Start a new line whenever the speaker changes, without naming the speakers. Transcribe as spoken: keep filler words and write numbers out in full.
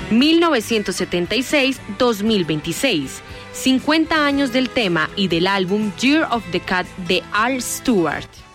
mil novecientos setenta y seis a dos mil veintiséis, cincuenta años del tema y del álbum Year of the Cat de Al Stewart.